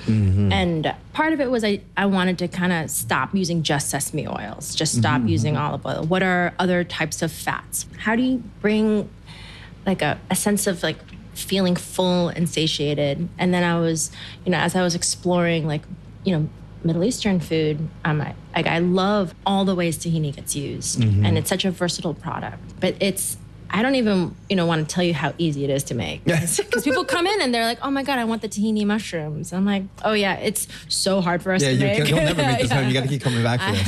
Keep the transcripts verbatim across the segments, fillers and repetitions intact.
Mm-hmm. And part of it was I, I wanted to kind of stop using just sesame oils, just stop mm-hmm. using olive oil. What are other types of fats? How do you bring like a, a sense of like feeling full and satiated? And then I was, you know, as I was exploring like, you know, Middle Eastern food, um, I, like I love all the ways tahini gets used. Mm-hmm. And it's such a versatile product. But it's, I don't even, you know, want to tell you how easy it is to make. Because people come in and they're like, oh my God, I want the tahini mushrooms. I'm like, oh yeah, it's so hard for us yeah, to you make. Can, you'll never make this yeah. home. You got to keep coming back for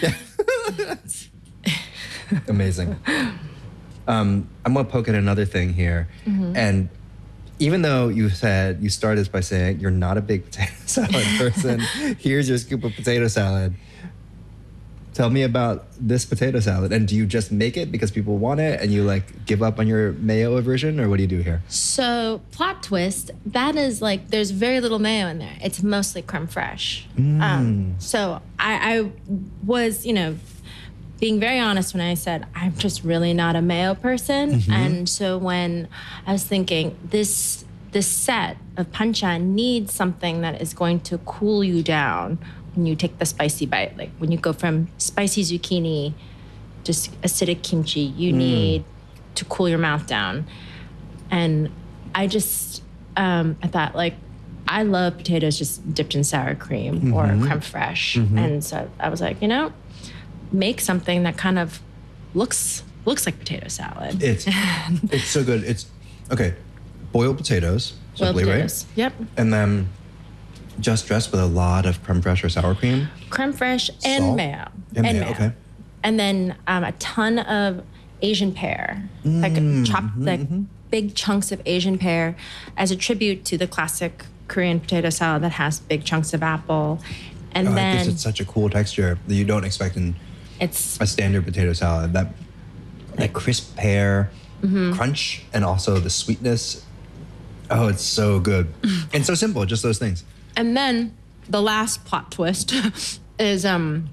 this. Yeah. Amazing. Um, I'm going to poke at another thing here. Mm-hmm. And even though you said, you started this by saying you're not a big potato salad person, here's your scoop of potato salad. Tell me about this potato salad. And do you just make it because people want it and you like give up on your mayo version, or what do you do here? So plot twist, that is like, there's very little mayo in there. It's mostly creme fraiche. Mm. Um, so I, I was, you know, being very honest when I said, I'm just really not a mayo person. Mm-hmm. And so when I was thinking, this this set of panchan needs something that is going to cool you down when you take the spicy bite. Like when you go from spicy zucchini, just acidic kimchi, you mm. need to cool your mouth down. And I just, um, I thought like, I love potatoes just dipped in sour cream mm-hmm. or creme fraiche. Mm-hmm. And so I was like, you know, make something that kind of looks looks like potato salad. It's it's so good. It's okay. Boiled potatoes, boiled simply, potatoes. right? Yep. And then just dressed with a lot of creme fraiche or sour cream. Creme fraiche and Salt. mayo. And, and mayo. mayo. Okay. And then um, a ton of Asian pear, Mm, like chopped, mm-hmm, like mm-hmm. big chunks of Asian pear, as a tribute to the classic Korean potato salad that has big chunks of apple. And oh, then it gives it such a cool texture that you don't expect in it's a standard potato salad. That that crisp pear mm-hmm. crunch and also the sweetness. Oh, it's so good. And so simple, just those things. And then the last plot twist is, um,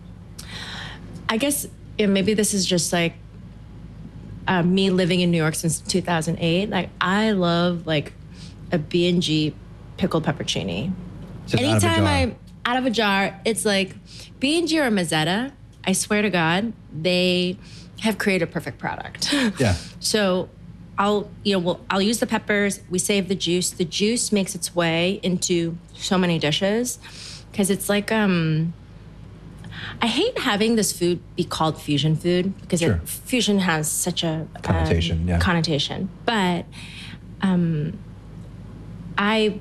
I guess you know, maybe this is just like uh, me living in New York since two thousand eight. Like I love like a B and G pickled peppercini. Just Anytime out of a jar. I out of a jar, it's like B and G or Mezzetta. I swear to God, they have created a perfect product. Yeah. So I'll, you know, we'll, I'll use the peppers. We save the juice. The juice makes its way into so many dishes because it's like, um, I hate having this food be called fusion food because Sure. it, fusion has such a Connotation, um, yeah. connotation. But um, I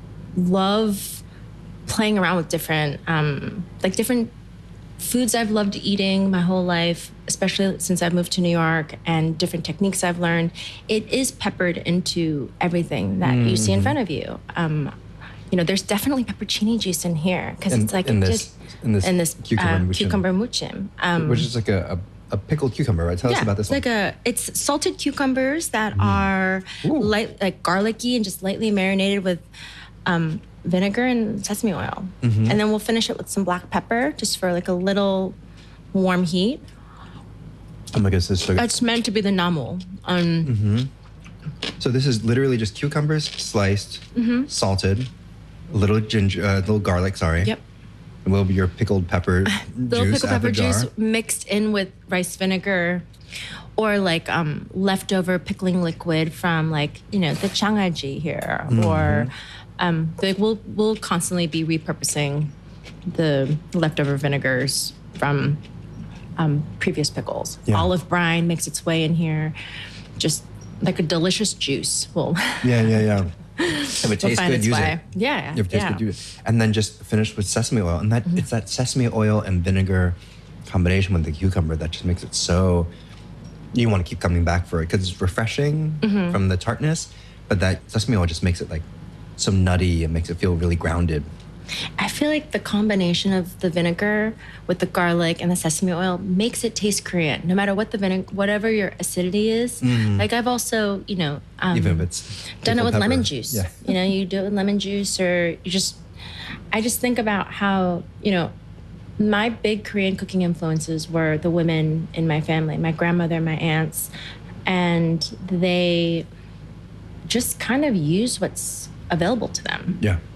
love playing around with different, um, like different foods I've loved eating my whole life, especially since I've moved to New York, and different techniques I've learned. It is peppered into everything that mm-hmm. you see in front of you. Um, you know, there's definitely peppercini juice in here because it's like in it this, just in this, in this cucumber, uh, muchim. cucumber muchim, um, which is like a, a, a pickled cucumber, right? Tell yeah, us about this it's one. like a it's salted cucumbers that Mm. are Ooh. light, like garlicky and just lightly marinated with um, vinegar and sesame oil, Mm-hmm. and then we'll finish it with some black pepper just for like a little warm heat. Oh my goodness, this is so good. It's meant to be the namu. Um, Mm-hmm. So this is literally just cucumbers sliced, mm-hmm. salted, a little ginger, uh, little garlic, sorry. Yep. And will be your pickled pepper Little juice pickled out pepper the jar. juice mixed in with rice vinegar, or like um, leftover pickling liquid from like you know the changaji here, Mm-hmm. or um, like we'll we'll constantly be repurposing the leftover vinegars from um, previous pickles. Yeah. Olive brine makes its way in here, just like a delicious juice. Well, Yeah, yeah, yeah. If it will tastes find good, its use way. it. Yeah, If it tastes yeah. good, use it. And then just finish with sesame oil. And that Mm-hmm. it's that sesame oil and vinegar combination with the cucumber that just makes it so, you want to keep coming back for it because it's refreshing Mm-hmm. from the tartness, but that sesame oil just makes it like so nutty and makes it feel really grounded. I feel like the combination of the vinegar with the garlic and the sesame oil makes it taste Korean, no matter what the vinegar, whatever your acidity is. Mm. Like I've also, you know, um, Even if it's done it pickled with pepper. lemon juice. Yeah. You know, you do it with lemon juice, or you just. I just think about how you know, my big Korean cooking influences were the women in my family, my grandmother, my aunts, and they just kind of use what's available to them. Yeah.